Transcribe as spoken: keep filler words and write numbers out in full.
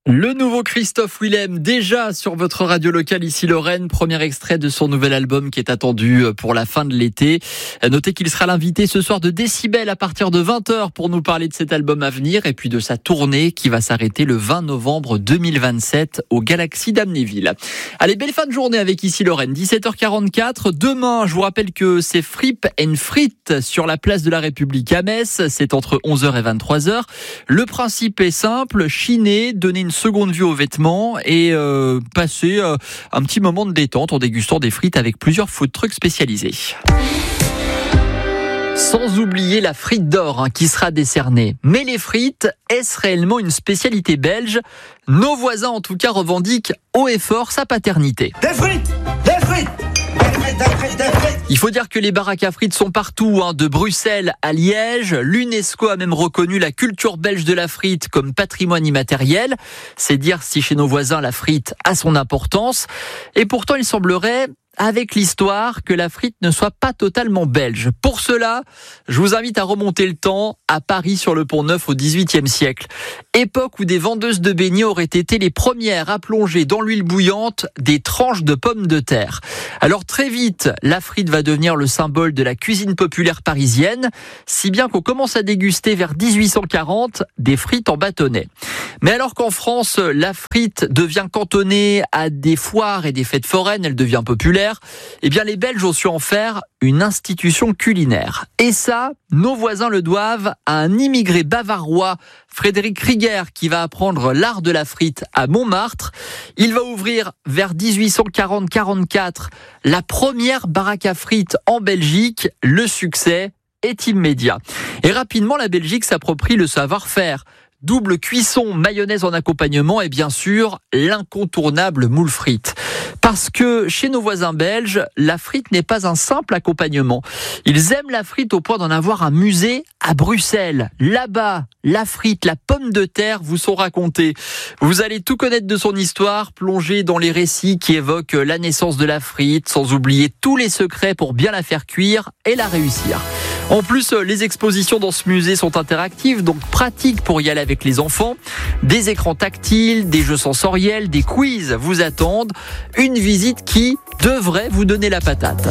Le nouveau Christophe Willem, déjà sur votre radio locale ici Lorraine, premier extrait de son nouvel album qui est attendu pour la fin de l'été. Notez qu'il sera l'invité ce soir de Décibel à partir de vingt heures pour nous parler de cet album à venir et puis de sa tournée qui va s'arrêter le vingt novembre deux mille vingt-sept au Galaxy d'Amnéville. Allez, belle fin de journée avec ici Lorraine, dix-sept heures quarante-quatre. Demain, je vous rappelle que c'est Fripp and Frites sur la place de la République à Metz. C'est entre onze heures et vingt-trois heures. Le principe est simple, chiner, donner une seconde vue aux vêtements et euh, passer euh, un petit moment de détente en dégustant des frites avec plusieurs food trucks spécialisés. Sans oublier la frite d'or hein, qui sera décernée. Mais les frites, est-ce réellement une spécialité belge ? Nos voisins en tout cas revendiquent haut et fort sa paternité. Des frites ! Des frites ! Il faut dire que les baraques à frites sont partout, hein, de Bruxelles à Liège. L'UNESCO a même reconnu la culture belge de la frite comme patrimoine immatériel. C'est dire si chez nos voisins la frite a son importance. Et pourtant, il semblerait, avec l'histoire, que la frite ne soit pas totalement belge. Pour cela, je vous invite à remonter le temps à Paris sur le Pont-Neuf au dix-huitième siècle. Époque où des vendeuses de beignets auraient été les premières à plonger dans l'huile bouillante des tranches de pommes de terre. Alors très vite, la frite va devenir le symbole de la cuisine populaire parisienne, si bien qu'on commence à déguster vers dix-huit cent quarante des frites en bâtonnet. Mais alors qu'en France, la frite devient cantonnée à des foires et des fêtes foraines, elle devient populaire, eh bien les Belges ont su en faire une institution culinaire. Et ça, nos voisins le doivent à un immigré bavarois, Frédéric Rieger, qui va apprendre l'art de la frite à Montmartre. Il va ouvrir vers dix-huit cent quarante quarante-quatre la première baraque à frites en Belgique. Le succès est immédiat. Et rapidement, la Belgique s'approprie le savoir-faire. Double cuisson, mayonnaise en accompagnement et bien sûr l'incontournable moule frite. Parce que chez nos voisins belges, la frite n'est pas un simple accompagnement. Ils aiment la frite au point d'en avoir un musée à Bruxelles. Là-bas, la frite, la pomme de terre vous sont racontées. Vous allez tout connaître de son histoire, plonger dans les récits qui évoquent la naissance de la frite, sans oublier tous les secrets pour bien la faire cuire et la réussir. En plus, les expositions dans ce musée sont interactives, donc pratiques pour y aller avec les enfants. Des écrans tactiles, des jeux sensoriels, des quiz vous attendent. Une visite qui devrait vous donner la patate.